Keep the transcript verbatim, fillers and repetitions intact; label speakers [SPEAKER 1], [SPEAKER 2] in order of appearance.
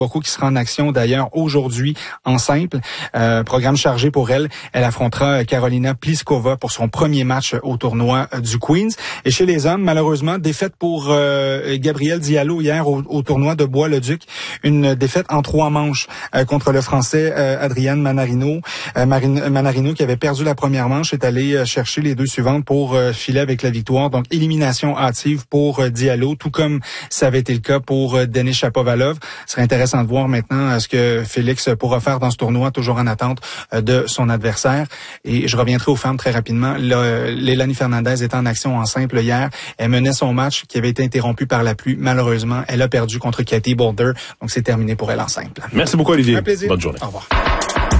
[SPEAKER 1] Beaucoup qui sera en action d'ailleurs aujourd'hui en simple. Euh, programme chargé pour elle. Elle affrontera Karolina Pliskova pour son premier match au tournoi du Queens. Et chez les hommes, malheureusement, défaite pour euh, Gabriel Diallo hier au, au tournoi de Bois-le-Duc. Une défaite en trois manches euh, contre le Français euh, Adrian Manarino. Euh, Marine, Manarino qui avait perdu la première manche est allé euh, chercher les deux suivantes pour euh, filer avec la victoire. Donc élimination hâtive pour euh, Diallo, tout comme ça avait été le cas pour euh, Denis Shapovalov. Ce serait intéressant de voir maintenant ce que Félix pourra faire dans ce tournoi, toujours en attente de son adversaire. Et je reviendrai aux femmes très rapidement. Leilani Fernandez était en action en simple hier. Elle menait son match qui avait été interrompu par la pluie. Malheureusement, elle a perdu contre Katie Boulder. Donc c'est terminé pour elle en simple.
[SPEAKER 2] Merci beaucoup, Olivier.
[SPEAKER 1] Un plaisir.
[SPEAKER 2] Bonne journée.
[SPEAKER 1] Au revoir.